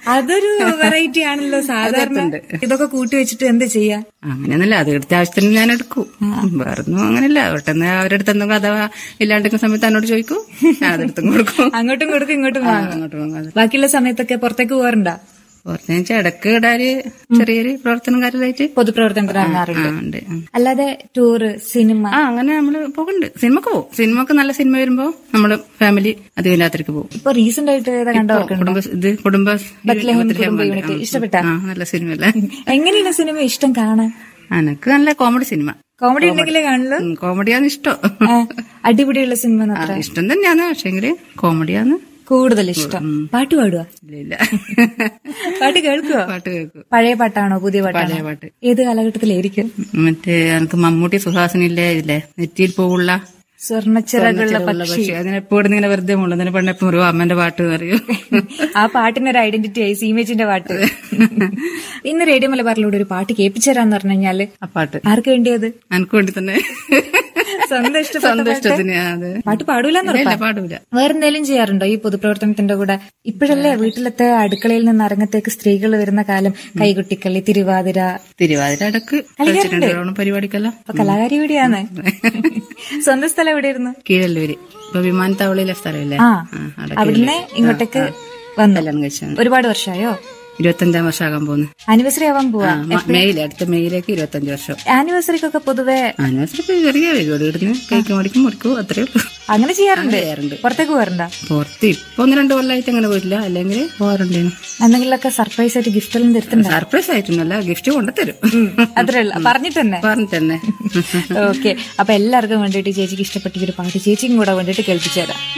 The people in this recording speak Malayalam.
അതൊരു വെറൈറ്റി ആണല്ലോ. സാധാരണ ഇതൊക്കെ കൂട്ടി വെച്ചിട്ട് എന്താ ചെയ്യാ? അങ്ങനെയൊന്നുമില്ല, അത് എടുത്ത ആവശ്യത്തിന് ഞാൻ എടുക്കും. വേറൊന്നും അങ്ങനെയല്ല. പെട്ടെന്ന് അവരുടെ അടുത്ത് എന്തെങ്കിലും അഥവാ ഇല്ലാണ്ടിരിക്കുന്ന സമയത്ത് എന്നോട് ചോദിക്കും, ഞാൻ അതെടുത്തും കൊടുക്കും. അങ്ങോട്ടും കൊടുക്കും ഇങ്ങോട്ടും വാങ്ങും. അങ്ങോട്ട് വാങ്ങാം. ബാക്കിയുള്ള സമയത്തൊക്കെ പുറത്തേക്ക് പോകാറുണ്ടോ? പുറത്തെന്ന് ഇടക്ക് ഇടാര് ചെറിയൊരു പ്രവർത്തനം കാര്യമായിട്ട് പൊതുപ്രവർത്തനത്തിന് ഇറങ്ങാറുണ്ട്. ഉണ്ട്. അല്ലാതെ ടൂറ്, സിനിമ അങ്ങനെ നമ്മള് പോകുന്നുണ്ട്. സിനിമക്ക് പോകും. സിനിമക്ക് നല്ല സിനിമ വരുമ്പോ നമ്മള് ഫാമിലി അധികം രാത്രിക്ക് പോകും. ഇപ്പൊ റീസെന്റ് ആയിട്ട് ഏതാ കണ്ടോ? കുടുംബ ഇഷ്ടപ്പെട്ട നല്ല സിനിമയല്ലേ? എങ്ങനെയാണ് സിനിമ ഇഷ്ടം കാണാൻ? എനക്ക് നല്ല കോമഡി സിനിമ. കോമഡി ഉണ്ടെങ്കിലേ കാണുള്ളൂ? കോമഡിയാണ് ഇഷ്ടം. അടിപൊളിയുള്ള സിനിമ ഇഷ്ടം തന്നെയാണ്, പക്ഷെങ്കില് കോമഡിയാണ് കൂടുതൽ ഇഷ്ടം. പാട്ട് പാടുക? ഇല്ല. പാട്ട് കേൾക്കുവോ? പാട്ട് കേൾക്കും. പഴയ പാട്ടാണോ പുതിയ പാട്ടാണോ? പഴയ പാട്ട്. ഏത് കാലഘട്ടത്തിലായിരിക്കും? മറ്റേ എനിക്ക് മമ്മൂട്ടി സുഹാസിനില്ലേ ഇല്ലേ, നെറ്റിയിൽ പോവുള്ള സ്വർണ്ണച്ചിറകുള്ള പക്ഷി. അതിനെപ്പോഴും ഇങ്ങനെ വെറുതെ മുള്ളതിനെ പെണ്ണെപ്പം ഒരു അമ്മന്റെ പാട്ട് പറയൂ. ആ പാട്ടിനൊരു ഐഡന്റിറ്റി ആയി, സീമേജിന്റെ പാട്ട്. ഇന്ന് റേഡിയോ മലബാറിലൂടെ ഒരു പാട്ട് കേൾപ്പിച്ചേരാന്ന് പറഞ്ഞു കഴിഞ്ഞാല് ആ പാട്ട് ആർക്ക് വേണ്ടിയത്? എനിക്ക് വേണ്ടി തന്നെ. സ്വന്തം ഇഷ്ടത്തിന്. പാട്ട് പാടൂലെന്ന് പാടൂല. വേറെന്തെങ്കിലും ചെയ്യാറുണ്ടോ ഈ പൊതുപ്രവർത്തനത്തിന്റെ കൂടെ? ഇപ്പോഴല്ലേ വീട്ടിലത്തെ അടുക്കളയിൽ നിന്ന് അരങ്ങത്തേക്ക് സ്ത്രീകൾ വരുന്ന കാലം. കൈകൊട്ടിക്കളി, തിരുവാതിര ഇടക്ക് പരിപാടിക്കല്ലോ. അപ്പൊ കലാകാരി കൂടിയാണ്. സ്വന്തം സ്ഥലം എവിടെയായിരുന്നു? കീഴല്ലൂര്. ഇപ്പൊ വിമാനത്താവളയിലെ സ്ഥലമില്ലേ, അവിടുന്ന് ഇങ്ങോട്ടേക്ക് വന്നല്ലോ. ഒരുപാട് വർഷമായോ? 25 വർഷമാകാൻ പോകുന്നു. ആനിവേഴ്സറി ആവാൻ പോവാ അടുത്ത മെയിലേക്ക് 25 വർഷം. ആനിവേഴ്സറിക്കൊക്കെ പൊതുവെ ആനിവേഴ്സറിക്ക് ചെറിയ പരിപാടി ഇടുന്നു, കേക്ക് മേടിക്കും മുറിക്കും, അത്രേ ഉള്ളൂ. അങ്ങനെ ചെയ്യാറുണ്ട്. പുറത്തേക്ക് പോകാറുണ്ടോ? പുറത്ത് ഇപ്പൊ 1-2 കൊല്ലമായിട്ട് അങ്ങനെ പോയിട്ടില്ല, അല്ലെങ്കിൽ പോകാറുണ്ടേനു. എന്തെങ്കിലുമൊക്കെ സർപ്രൈസ് ആയിട്ട് ഗിഫ്റ്റ് എല്ലാം തരുത്തുണ്ടോ? Surprise ആയിട്ടൊന്നുമല്ല, gift കൊണ്ടുതരും. അത്രേ ഉള്ളൂ. പറഞ്ഞിട്ട് തന്നെ. ഓക്കെ. അപ്പൊ എല്ലാവർക്കും വേണ്ടിയിട്ട് ചേച്ചിക്ക് ഇഷ്ടപ്പെട്ട ഒരു പാട്ട് ചേച്ചിക്കും കൂടെ വേണ്ടിയിട്ട് കേൾപ്പിച്ചു തരാം.